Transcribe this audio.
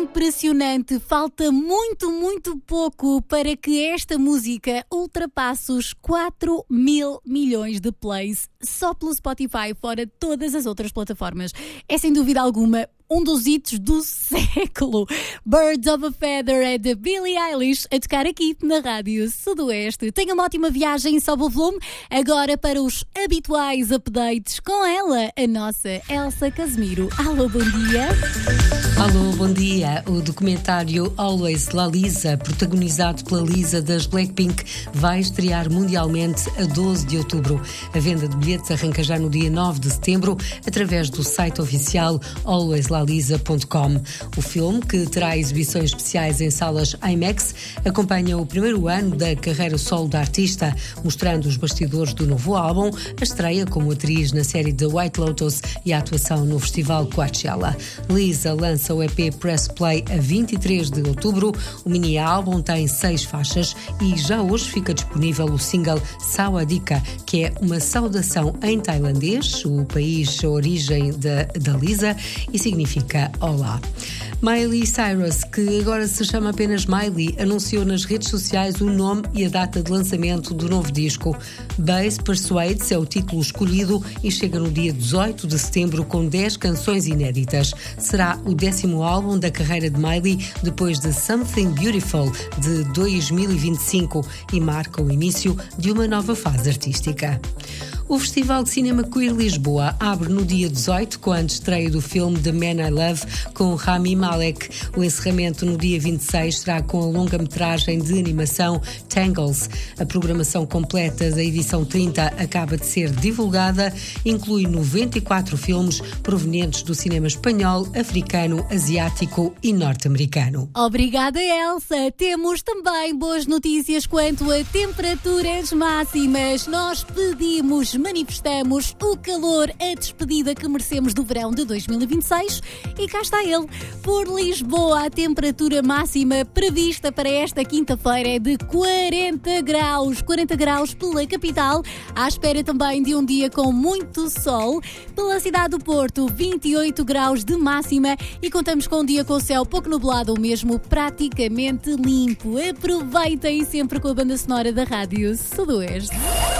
impressionante. Falta muito pouco para que esta música ultrapasse os 4 mil milhões de plays só pelo Spotify, fora todas as outras plataformas. É sem dúvida alguma um dos hits do século. Birds of a Feather é de Billie Eilish a tocar aqui na Rádio Sudoeste. Tenha uma ótima viagem, sobe o volume. Agora para os habituais updates com ela, a nossa Elsa Casemiro. Alô, bom dia. Alô, bom dia. O documentário Always La Lisa, protagonizado pela Lisa das Blackpink, vai estrear mundialmente a 12 de outubro. A venda de bilhetes arranca já no dia 9 de setembro através do site oficial alwayslalisa.com. O filme, que terá exibições especiais em salas IMAX, acompanha o primeiro ano da carreira solo da artista, mostrando os bastidores do novo álbum, a estreia como atriz na série The White Lotus e a atuação no festival Coachella. Lisa lança o EP Press Play a 23 de outubro. O mini-álbum tem 6 faixas e já hoje fica disponível o single Sawadika, que é uma saudação em tailandês, o país, a origem da Lisa, e significa olá. Miley Cyrus, que agora se chama apenas Miley, anunciou nas redes sociais o nome e a data de lançamento do novo disco. Bass Persuades é o título escolhido e chega no dia 18 de setembro com 10 canções inéditas. Será o 10º álbum da carreira de Miley depois de Something Beautiful de 2025 e marca o início de uma nova fase artística. O Festival de Cinema Queer Lisboa abre no dia 18 com a estreia do filme The Man I Love com Rami Malek. O encerramento no dia 26 será com a longa-metragem de animação Tangles. A programação completa da edição 30 acaba de ser divulgada, inclui 94 filmes provenientes do cinema espanhol, africano, asiático e norte-americano. Obrigada, Elsa. Temos também boas notícias quanto a temperaturas máximas. Nós manifestamos o calor, a despedida que merecemos do verão de 2026 e cá está ele. Por Lisboa, a temperatura máxima prevista para esta quinta-feira é de 40 graus pela capital, à espera também de um dia com muito sol. Pela cidade do Porto, 28 graus de máxima e contamos com um dia com o céu pouco nublado ou mesmo praticamente limpo. Aproveitem sempre com a banda sonora da Rádio Sudoeste.